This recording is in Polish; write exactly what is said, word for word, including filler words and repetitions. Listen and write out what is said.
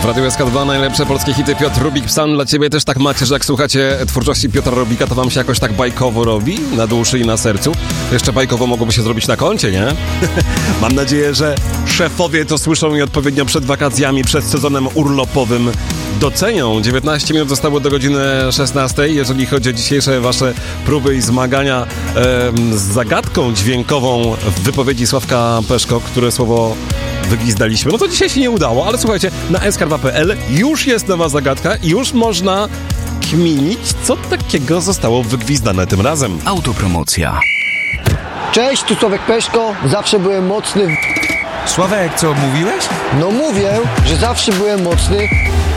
Radio S K dwa, najlepsze polskie hity. Piotr Rubik, Psalm dla ciebie. Też tak macie, że jak słuchacie twórczości Piotra Rubika, to wam się jakoś tak bajkowo robi na duszy i na sercu. Jeszcze bajkowo mogłoby się zrobić na koncie, nie? Mam nadzieję, że szefowie to słyszą i odpowiednio przed wakacjami, przed sezonem urlopowym docenią. dziewiętnaście minut zostało do godziny szesnastej. Jeżeli chodzi o dzisiejsze wasze próby i zmagania e, z zagadką dźwiękową w wypowiedzi Sławka Peszko, które słowo wygwizdaliśmy, no to dzisiaj się nie udało, ale słuchajcie, na s k dwa kropka p l już jest nowa zagadka i już można kminić, co takiego zostało wygwizdane tym razem. Autopromocja. Cześć, tu Sławek Peszko, zawsze byłem mocny w... Sławek, co mówiłeś? No mówię, że zawsze byłem mocny